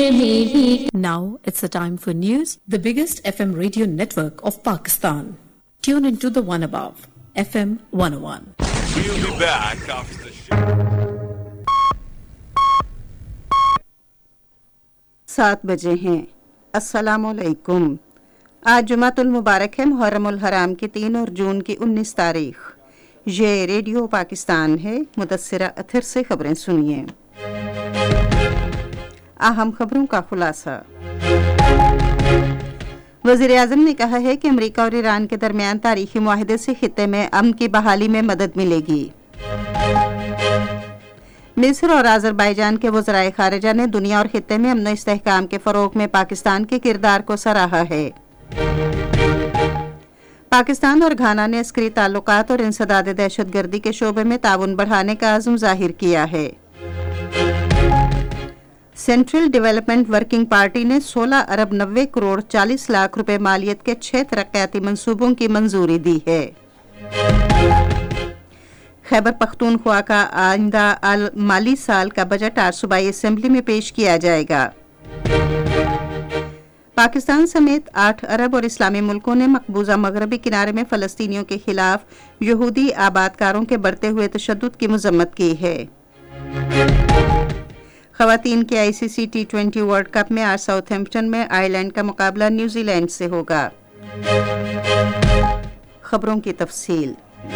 Now it's a time for news. The biggest FM radio network of Pakistan. Tune into the one above, FM 101. We'll be back after the show. 7 बजे हैं। अस्सलामुअलैकुम। आज जुमातुल मुबारक है, मुहर्रमुल हराम की 3 और जून की 19 तारीख। ये रेडियो पाकिस्तान है। मुदस्सिरा अथर से खबरें सुनिए। अहम खबरों का खुलासा। वज़ीर-ए-आज़म ने कहा है कि अमेरिका और ईरान के दरमियान तारीखी मुआहदे से खित्ते में अमन की बहाली में मदद मिलेगी। मिस्र और आज़रबाईजान के वज़राए ख़ारिजा ने दुनिया और खित्ते में अमन व इस्तेहकाम के फ़रोग़ में पाकिस्तान के किरदार को सराहा है। पाकिस्तान और घाना ने अस्करी ताल्लुकात और इंसदाद दहशतगर्दी के शोबे में ताउन बढ़ाने का अज़्म ज़ाहिर किया है। सेंट्रल डेवलपमेंट वर्किंग पार्टी ने 16 अरब 90 करोड़ 40 लाख रुपए मालियत के 6 तरक्याती मंसूबों की मंजूरी दी है। खैबर पख्तूनख्वा का आइंदा माली साल का बजट आज सूबाई असेंबली में पेश किया जाएगा। पाकिस्तान समेत 8 अरब और इस्लामी मुल्कों ने मकबूजा मगरबी किनारे में फ़लस्तीनियों के खिलाफ यहूदी आबादकारों के बढ़ते हुए तशद्दुद की मज़म्मत की है। ख़वातीन के ICC T20 वर्ल्ड कप में आज साउथहैम्पटन में आयरलैंड का मुकाबला न्यूजीलैंड से होगा। खबरों की तफसील।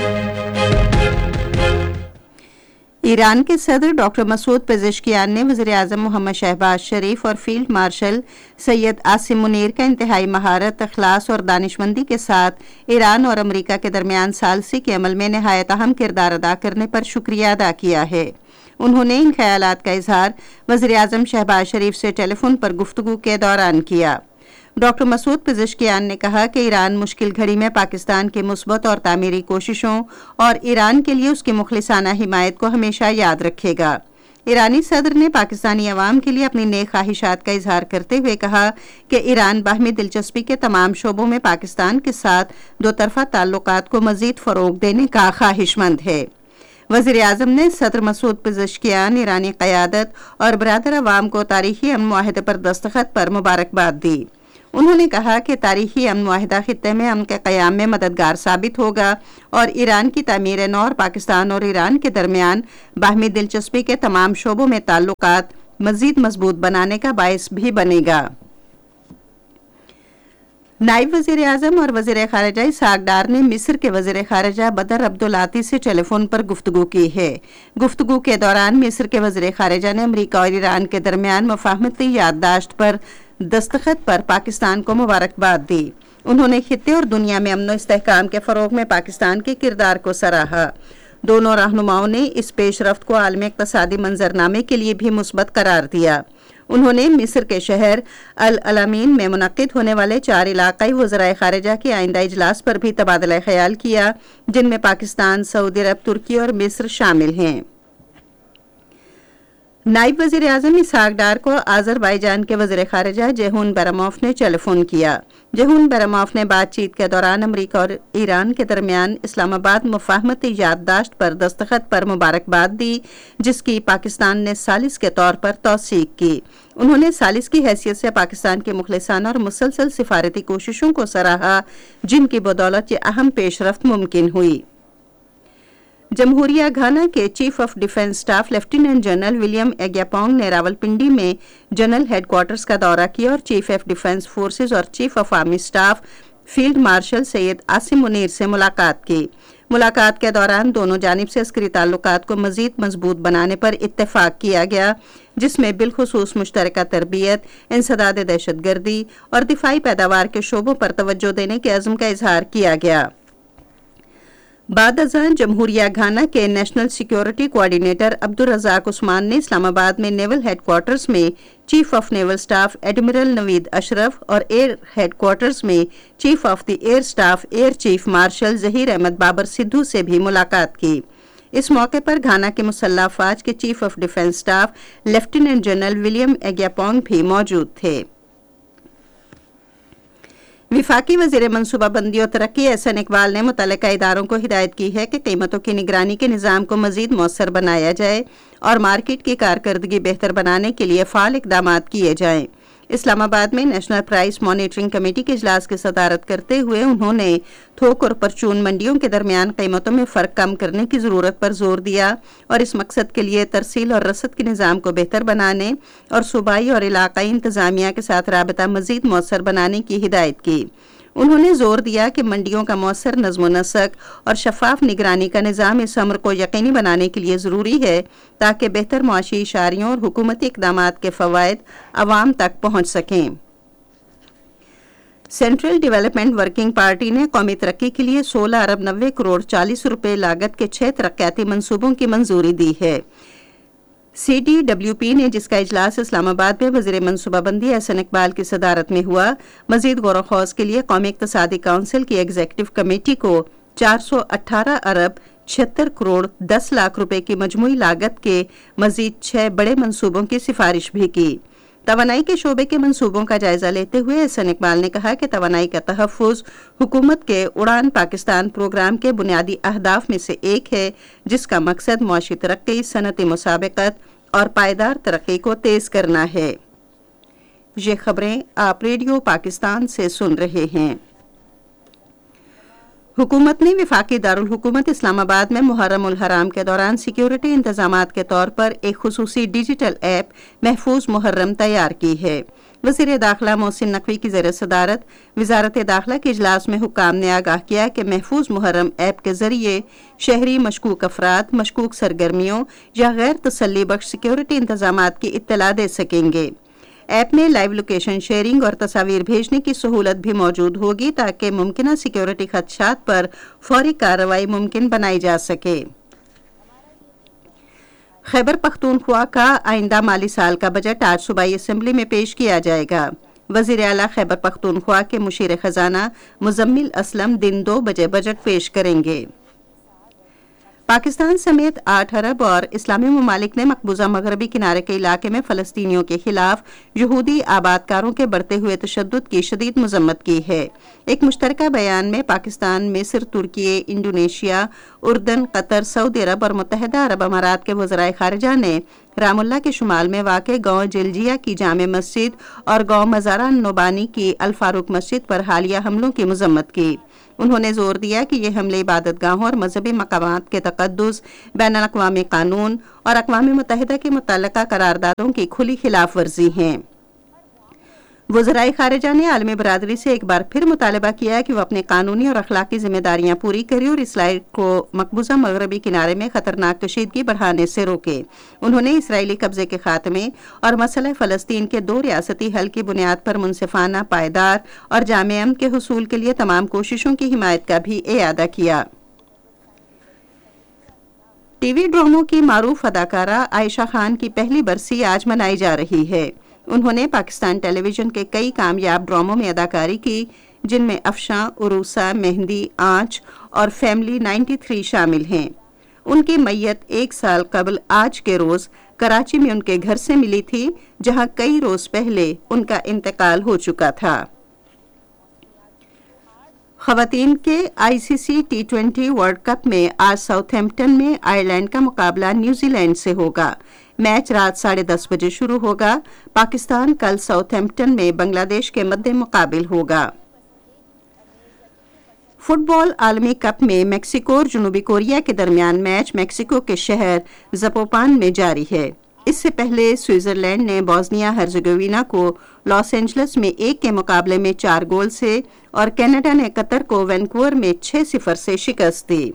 ईरान के सदर डॉक्टर मसूद पेज़ेश्कियान ने वज़ीर-ए-आज़म मोहम्मद शहबाज शरीफ और फील्ड मार्शल सैयद आसिम मुनीर का इंतहाई महारत, इखलास और दानिशमंदी के साथ ईरान और अमेरिका के दरमियान सालसी के अमल में नहायत अहम किरदार अदा करने पर शुक्रिया अदा किया है। उन्होंने इन ख्यालात का इजहार वज़ीर-ए-आज़म शहबाज शरीफ से टेलीफोन पर गुफ्तगू के दौरान किया। डॉक्टर मसूद पेज़ेश्कियान ने कहा कि ईरान मुश्किल घड़ी में पाकिस्तान की मुस्बत और तामीरी कोशिशों और ईरान के लिए उसकी मुखलिसाना हिमायत को हमेशा याद रखेगा। ईरानी सदर ने पाकिस्तानी अवाम के लिए अपनी नेक ख्वाहिशात का इजहार करते हुए कहा कि ईरान बाहमी दिलचस्पी के तमाम शोबों में पाकिस्तान के साथ दो तरफा ताल्लुकात को मजीद फ़रोग़ देने का ख्वाहिशमंद है। वज़ीर-ए-आज़म ने सदर मसूद पेज़ेश्कियान, ईरानी क़यादत और बरादर अवाम को तारीखी अमन मुआहदे पर दस्तखत पर मुबारकबाद दी। उन्होंने कहा कि तारीखी अमन मुआहदा खित्ते में अमन के क़याम में मददगार साबित होगा और ईरान की तामीर नौ और पाकिस्तान और ईरान के दरमियान बाहमी दिलचस्पी के तमाम शोबों में ताल्लुकात मज़ीद मजबूत बनाने का बायस भी बनेगा। नायब वज़ीर-ए-आज़म और वज़ीर ख़ारिजा इसहाक़ डार ने मिस्र के वज़ीर ख़ारिजा बदर अब्दुल आती से टेलीफोन पर गुफ्तगू की है। गुफ्तगू के दौरान मिस्र के वज़ीर ख़ारिजा ने अमेरिका और ईरान के दरमियान मुफ़ाहमती याददाश्त पर दस्तखत पर पाकिस्तान को मुबारकबाद दी। उन्होंने खित्ते और दुनिया में अमन व इस्तेहकाम के फ़रोग़ में पाकिस्तान के किरदार को सराहा। दोनों रहनुमाओं ने इस पेशरफ्त को आलमी इक़्तिसादी मंजरनामे के लिए भी मुस्बत करार दिया। उन्होंने मिस्र के शहर अल अलामीन में मुनक़्क़िद होने वाले 4 इलाक़ाई वज़राए ख़ारिजा के आइंदा इजलास पर भी तबादला ख़याल किया, जिनमें पाकिस्तान, सऊदी अरब, तुर्की और मिस्र शामिल हैं। नायब वज़ीर-ए-आज़म इसहाक़ डार को आज़रबाईजान के वज़ीर ख़ारिजा जेहून बैरमोफ ने टेलीफोन किया। जेहून बैरमोफ ने बातचीत के दौरान अमेरिका और ईरान के दरमियान इस्लामाबाद मुफ़ाहमती याददाश्त पर दस्तखत पर मुबारकबाद दी, जिसकी पाकिस्तान ने सालिस के तौर पर तौसीक की। उन्होंने सालिस की हैसियत से पाकिस्तान की मुखलिसाना और मुसलसल सिफारती कोशिशों को सराहा, जिनकी बदौलत ये अहम पेशरफ्त मुमकिन हुई। जमहूरिया घाना के chief of defence staff lieutenant general William एग्यापोंग ने रावलपिंडी में जनरल हेडक्वार्टर्स का दौरा किया और चीफ ऑफ डिफेंस फोर्सेस और chief of army staff field marshal Syed Asim Munir से मुलाकात की। मुलाकात के दौरान दोनों जानिब से अस्करी ताल्लुकात को मजीद मजबूत बनाने पर इत्तेफाक किया गया, जिसमें बिलखुसूस मुश्तरका तरबियत, इंसदाद दहशतगर्दी और दिफाई पैदावार के शोबों पर तवज्जो देने के अज़्म का इजहार किया गया। बाद अज़ान जमहूरिया घाना के national security coordinator Abdul Razzaq Usman ने इस्लामाबाद में नेवल हेडक्वार्टर्स में chief of naval staff admiral Naveed Ashraf और एयर हेडक्वार्टर्स में chief of the air staff air chief marshal Zaheer Ahmad Babar Sidhu से भी मुलाकात की। इस मौके पर घाना के मुसल्लह अफ़वाज के chief of defence staff lieutenant general William एग्यापोंग भी मौजूद थे। वफाकी वज़ीर मनसूबा बंदी और तरक्की एहसन इकबाल ने मुतल्लिका इदारों को हिदायत की है कि कीमतों की निगरानी के निज़ाम को मज़ीद मौसर बनाया जाए और मार्केट की कारकर्दगी बेहतर बनाने के लिए फ़ाल इक़दाम किए जाएँ। इस्लामाबाद में नेशनल प्राइस मॉनिटरिंग कमेटी के इजलास की सदारत करते हुए उन्होंने थोक और परचून मंडियों के दरमियान कीमतों में फ़र्क कम करने की ज़रूरत पर जोर दिया और इस मकसद के लिए तरसील और रसद के निज़ाम को बेहतर बनाने और सूबाई और इलाकाई इंतज़ामिया के साथ राबता मज़ीद मौसर बनाने की हिदायत की। उन्होंने जोर दिया कि मंडियों का मौसर नज़्म नस्क और शफाफ निगरानी का निज़ाम इस अमर को यकीनी बनाने के लिए ज़रूरी है ताकि बेहतर मुआशी इशारियों और हुकूमती इक़दामात के फ़वाइद अवाम तक पहुँच सकें। सेंट्रल डेवलपमेंट वर्किंग पार्टी ने कौमी तरक्की के लिए 16 अरब 90 करोड़ 40 रुपये लागत के 6 तरक्याती मंसूबों की मंजूरी दी है। CDWP ने, जिसका इजलास इस्लामाबाद में वज़ीर मनसूबाबंदी एहसन इकबाल की सदारत में हुआ, मज़ीद गौर-व-ख़ौज़ के लिए कौमी इक़्तिसादी काउंसिल की एग्जीक्यूटिव कमेटी को 418 अरब 76 करोड़ 10 लाख रुपए की मजमूई लागत के मज़ीद 6 बड़े मंसूबों की सिफारिश भी की। तवानाई के शोबे के मंसूबों का जायजा लेते हुए एहसन इकबाल ने कहा कि तवानाई का तहफ़्फ़ुज़ हुकूमत के उड़ान पाकिस्तान प्रोग्राम के बुनियादी अहदाफ में से एक है, जिसका मकसद मुआशी तरक्की, सनती मुसाबकत और पायदार तरक्की को तेज़ करना है। ये खबरें आप रेडियो पाकिस्तान से सुन रहे हैं। हुकूमत ने वफाकी दारुल हुकूमत इस्लामाबाद में मुहर्रम उल हराम के दौरान सिक्योरिटी इंतजामात के तौर पर एक खुसूसी डिजिटल ऐप महफूज मुहर्रम तैयार की है। वज़ीर दाखिला मोहसिन नकवी की ज़ेर सदारत वज़ारत दाखिला के इजलास में हुक्काम ने आगाह किया कि महफूज मुहर्रम ऐप के ज़रिए शहरी मशकूक अफराद मशकूक सरगर्मियों या गैर तसल्ली बख्श सिक्योरिटी इंतजामात की इत्तला दे सकेंगे। ऐप में लाइव लोकेशन शेयरिंग और तस्वीर भेजने की सहूलत भी मौजूद होगी ताकि मुमकिन सिक्योरिटी खदशात पर फौरी कार्रवाई मुमकिन बनाई जा सके। खैबर पख्तूनख्वा का आइंदा माली साल का बजट आज सूबाई असेंबली में पेश किया जाएगा। वज़ीर आला खैबर पख्तूनख्वा के मुशीर खजाना मुजम्मिल असलम दिन 2 बजे बजट पेश करेंगे। पाकिस्तान समेत 8 अरब और इस्लामी ममालिक ने मकबूजा मगरबी किनारे के इलाके में फ़लस्तीनियों के खिलाफ यहूदी आबादकारों के बढ़ते हुए तशद्दुद की शदीद मजम्मत की है। एक मुश्तरका बयान में पाकिस्तान, मिस्र, तुर्की, इंडोनेशिया, उर्दन, कतर, सऊदी अरब और मुत्तहिदा अरब अमारात के वज़राए खारिजा ने रामुल्ला के शुमाल में वाक़े गाँव जिलजिया की जामे मस्जिद और गाँव मज़ारा नोबानी की अल फारूक मस्जिद पर हालिया हमलों की मजम्मत की। उन्होंने जोर दिया कि ये हमले इबादत गाहों और मजहबी मकामात के तक़द्दुस, बैनुल अक़वामी कानून और अक़वाम मुत्तहिदा की मुतल्लका करारदादों की खुली खिलाफ वर्जी हैं। वज़राए खारिजा ने आलमी बरादरी से एक बार फिर मुतालबा किया कि वह अपने कानूनी और अखलाकी जिम्मेदारियां पूरी करे और इसराइल को मकबूजा मगरबी किनारे में खतरनाक कशीदगी बढ़ाने से रोके। उन्होंने इसराइली कब्जे के खात्मे और मसला फ़लस्तीन के 2 रियासती हल की बुनियाद पर मुनसिफाना, पायदार और जामे अमन के हुसूल के लिए तमाम कोशिशों की हिमायत का भी इयादा किया। टीवी ड्रामों की मारूफ अदाकारा आयशा खान की पहली बरसी आज मनाई जा रही है। उन्होंने पाकिस्तान टेलीविजन के कई कामयाब ड्रामों में अदाकारी की, जिनमें अफशां, उरूसा, मेहंदी, आंच और फैमिली 93 शामिल हैं। उनकी मैयत 1 साल कबल आज के रोज कराची में उनके घर से मिली थी, जहां कई रोज पहले उनका इंतकाल हो चुका था। ख़वातीन के ICC T20 वर्ल्ड कप में आज साउथहैम्पटन में आयरलैंड का मुकाबला न्यूजीलैंड से होगा। मैच रात 10:30 बजे शुरू होगा। पाकिस्तान कल साउथहैम्पटन में बांग्लादेश के मद्दे मुकाबिल होगा। फुटबॉल आलमी कप में मेक्सिको और जनूबी कोरिया के दरमियान मैच मेक्सिको के शहर ज़पोपान में जारी है। इससे पहले स्विट्जरलैंड ने बोस्निया हर्ज़ेगोविना को लॉस एंजल्स में 1 के मुकाबले में 4 गोल से और कनाडा ने कतर को वैंकूवर में 6-0 से शिकस्त दी।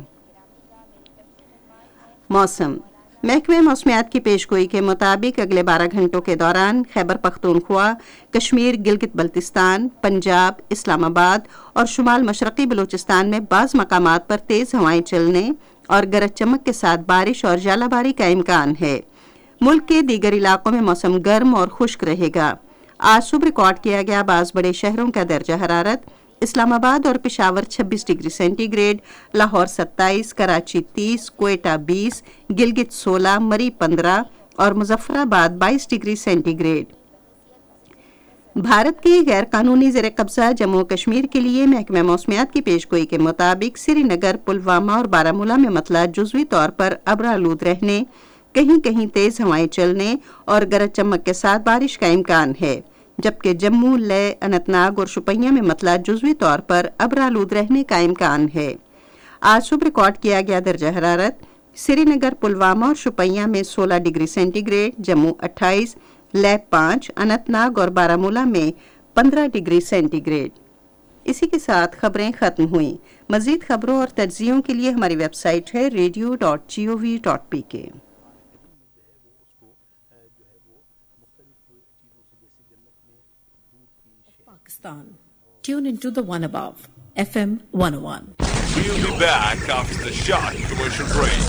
मौसम महकमे मौसमियात की पेशगोई के मुताबिक अगले 12 घंटों के दौरान खैबर पख्तूनख्वा, कश्मीर, गिलगित बल्तिस्तान, पंजाब, इस्लामाबाद और शुमाल मशरक़ी बलूचिस्तान में बाज़ मकामात पर तेज़ हवाएं चलने और गरज चमक के साथ बारिश और जालाबारी का इम्कान है। मुल्क के दीगर इलाकों में मौसम गर्म और खुश्क रहेगा। आज सुबह रिकॉर्ड किया गया बाज़ बड़े शहरों का दर्जा हरारत इस्लामाबाद और पेशावर 26 डिग्री सेंटीग्रेड, लाहौर 27, कराची 30, क्वेटा 20, गिलगित 16, मरी 15 और मुजफ्फराबाद 22 डिग्री सेंटीग्रेड। بھارت کے غیر قانونی زیر قبضہ جموں کشمیر کے لیے محکمہ موسمیات کی پیشگوئی کے مطابق سری نگر، پلوامہ اور بارامولہ میں مطلع جزوی طور پر ابرآلود رہنے، کہیں کہیں تیز ہوائیں چلنے اور گرج چمک کے ساتھ بارش کا امکان ہے، جبکہ جموں، لیہ، اننت ناگ اور شوپیاں میں مطلع جزوی طور پر ابرآلود رہنے کا امکان ہے۔ آج صبح ریکارڈ کیا گیا درجہ حرارت سری نگر، پلوامہ اور شوپیاں میں 16 degree centi grade, Jammu 28، Leh 5، Anant Nag اور بارامولہ میں 15 ڈگری سینٹی گریڈ۔ اسی کے ساتھ خبریں ختم ہوئیں۔ مزید خبروں اور تجزیوں کے لیے ہماری ویب سائٹ ہے radio.gov.pk۔ Pakistan. Tune into the one above, FM 101. We'll be back after the short commercial break.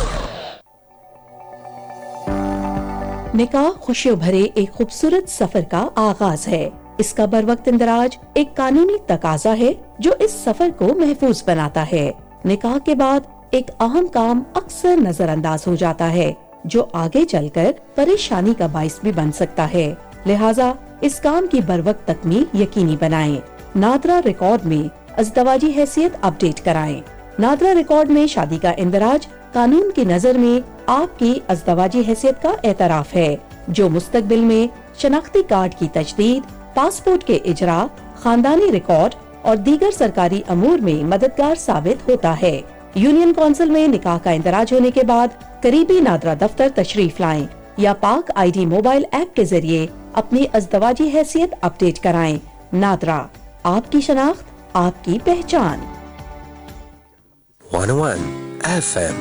نکاح خوشیوں بھرے ایک خوبصورت سفر کا آغاز ہے۔ اس کا بروقت اندراج ایک قانونی تقاضا ہے جو اس سفر کو محفوظ بناتا ہے۔ نکاح کے بعد ایک اہم کام اکثر نظر انداز ہو جاتا ہے جو آگے چل کر پریشانی کا باعث بھی بن سکتا ہے، لہٰذا اس کام کی بروقت تکمیل یقینی بنائیں۔ نادرا ریکارڈ میں ازدواجی حیثیت اپ ڈیٹ کرائیں۔ نادرا ریکارڈ میں شادی کا اندراج قانون کی نظر میں آپ کی ازدواجی حیثیت کا اعتراف ہے، جو مستقبل میں شناختی کارڈ کی تجدید، پاسپورٹ کے اجراء، خاندانی ریکارڈ اور دیگر سرکاری امور میں مددگار ثابت ہوتا ہے۔ یونین کونسل میں نکاح کا اندراج ہونے کے بعد قریبی نادرا دفتر تشریف لائیں یا پاک آئی ڈی موبائل ایپ کے ذریعے اپنی ازدواجی حیثیت اپ ڈیٹ کرائیں۔ نادرا، آپ کی شناخت، آپ کی پہچان۔ 101 FM۔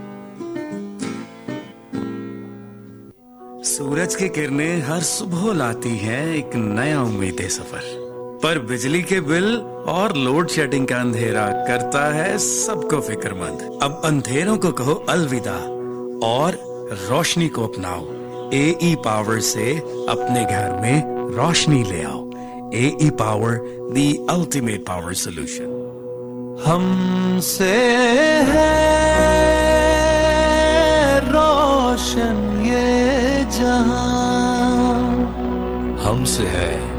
سورج کی کرنیں ہر صبح لاتی ہیں ایک نیا امیدِ سفر، پر بجلی کے بل اور لوڈ شیڈنگ کا اندھیرا کرتا ہے سب کو فکر مند۔ اب اندھیروں کو کہو الوداع اور روشنی کو اپناؤ۔ اے ای پاور سے اپنے گھر میں روشنی لے آؤ۔ اے ای power, the ultimate power solution. ہم سے ہے روشن یہ جہاں، ہم سے ہے